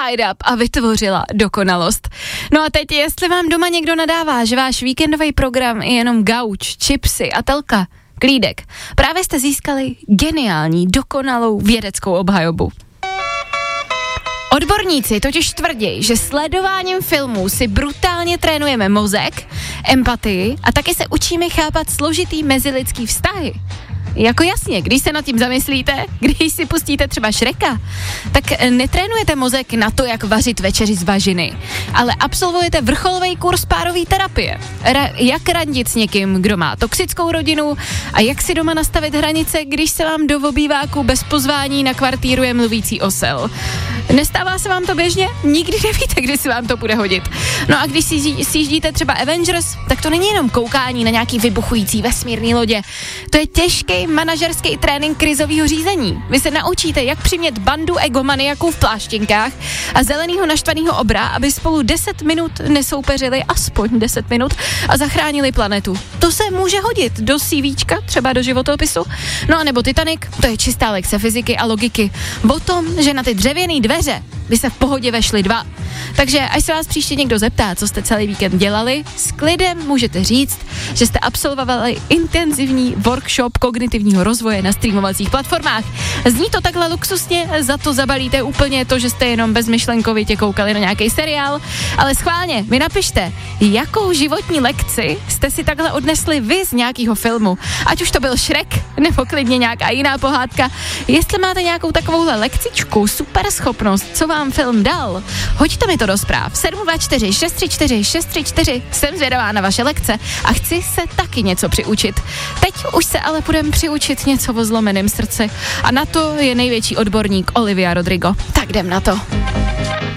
tied up a vytvořila dokonalost. No a teď, jestli vám doma někdo nadává, že váš víkendový program je jenom gauč, chipsy a telka, klídek, právě jste získali geniální, dokonalou vědeckou obhajobu. Odborníci totiž tvrdí, že sledováním filmů si brutálně trénujeme mozek, empatii a taky se učíme chápat složitý mezilidský vztahy. Jako jasně, když se nad tím zamyslíte, když si pustíte třeba Shreka, tak netrénujete mozek na to, jak vařit večeři z bažiny, ale absolvujete vrcholový kurz párové terapie. Jak randit s někým, kdo má toxickou rodinu a jak si doma nastavit hranice, když se vám do obýváku bez pozvání nakvartíruje mluvící osel. Nestává se vám to běžně? Nikdy nevíte, kdy si vám to bude hodit. No a když si sjíždíte třeba Avengers, tak to není jenom koukání na nějaký vybuchující vesmírný lodě. To je těžký manažerský trénink krizového řízení. Vy se naučíte, jak přimět bandu egomaniaků v pláštěnkách a zelenýho naštvanýho obra, aby spolu 10 minut nesoupeřili, aspoň 10 minut, a zachránili planetu. To se může hodit do CVčka, třeba do životopisu. No a nebo Titanic, to je čistá lekce fyziky a logiky. O tom, že na ty dřevěný dveře by se v pohodě vešli dva. Takže až se vás příště někdo zeptá, co jste celý víkend dělali, s klidem můžete říct, že jste absolvovali intenzivní workshop kognitivního rozvoje na streamovacích platformách. Zní to takhle luxusně, za to zabalíte úplně to, že jste jenom bezmyšlenkovitě koukali na nějaký seriál, ale schválně mi napište, jakou životní lekci jste si takhle odnesli vy z nějakého filmu, ať už to byl Shrek, nebo klidně nějaká jiná pohádka. Jestli máte nějakou takovouhle lekcičku, super schopnost, co vám film dal, hoďte mi to do zpráv. 724 634 634, jsem zvědavá na vaše lekce a chci se taky něco přiučit. Teď už se ale budeme přiučit něco o zlomeném srdci a na to je největší odborník Olivia Rodrigo. Tak jdem na to.